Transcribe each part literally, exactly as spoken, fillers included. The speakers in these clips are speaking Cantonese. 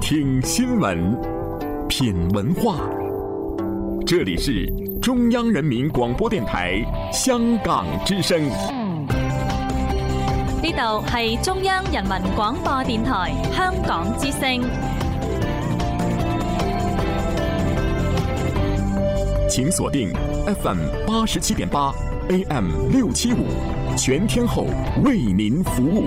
聽新聞，品文化。這裡是中央人民廣播電台香港之聲。 呢度係中央人民廣播電台香港之聲。 請鎖定 F M 八十七點八 A M 六七五，全天候為您服務。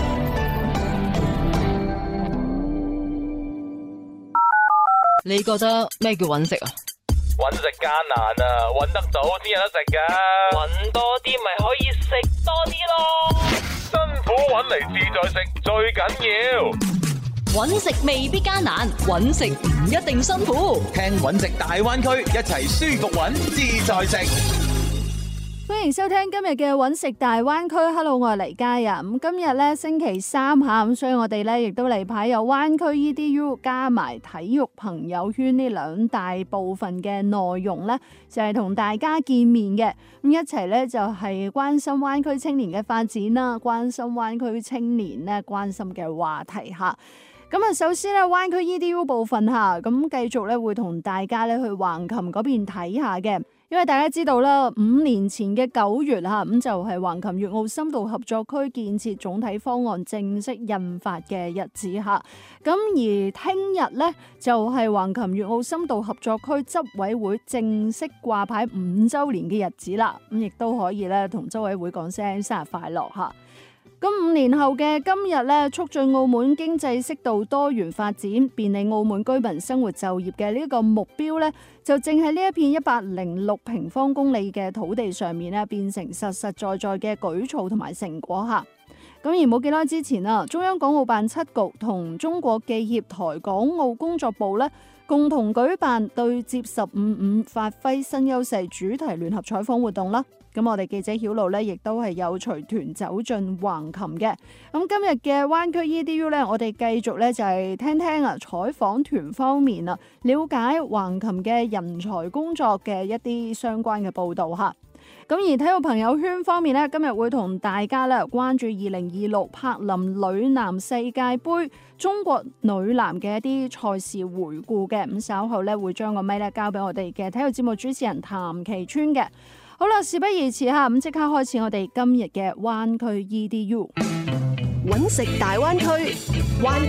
你覺得咩叫搵食啊？ 搵食艱難啊，搵得到先有得食噶。搵多啲咪可以食多啲咯。辛苦搵嚟自在食最緊要。 搵食未必艱難，搵食唔一定辛苦。 聽搵食大灣區，一齊舒服搵自在食。 歡迎收聽今日嘅搵食大灣區。Hello， 我係黎嘉啊。咁今日咧星期三下，咁所以我哋咧亦都嚟排有灣區 E D U 加埋體育朋友圈呢兩大部分嘅內容咧，就係同大家見面嘅。咁一齊咧就係關心灣區青年嘅發展啦，關心灣區青年咧關心嘅話題吓。咁啊，首先咧灣區 E D U 部分吓，咁繼續咧會同大家咧去橫琴嗰邊睇下嘅。因為大家知道啦，五年前嘅九月吓，咁就係橫琴粵澳深度合作區建設總體方案正式印發嘅日子吓。咁而聽日咧就係橫琴粵澳深度合作區執委會正式掛牌五周年嘅日子啦。咁亦都可以咧同執委會講聲生日快樂吓。咁五年後嘅今日咧，促進澳門經濟適度多元發展，便利澳門居民生活就業嘅呢個目標咧，就正喺呢一片一百零六平方公里嘅土地上面咧，變成實實在在嘅舉措同埋成果嚇。咁而冇幾耐之前啊，中央港澳辦七局同中國記協台港澳工作部咧，共同舉辦對接十五五發揮新優勢主題聯合採訪活動啦。咁我哋記者曉露咧，亦都係有隨團走進橫琴嘅。咁今日嘅灣區 E D U 咧，我哋繼續咧就係聽聽啊採訪團方面啊，了解橫琴嘅人才工作嘅一啲相關嘅報導嚇。咁而體育朋友圈方面咧，今日會同大家咧關注二零二六柏林女籃世界盃中國女籃嘅一啲賽事回顧嘅。咁稍後咧會將個咪咧交俾我哋嘅體育節目主持人譚其川嘅。好啦，事不宜遲吓，咁即刻開始我哋今日嘅灣區 E D U 搵食大灣區灣。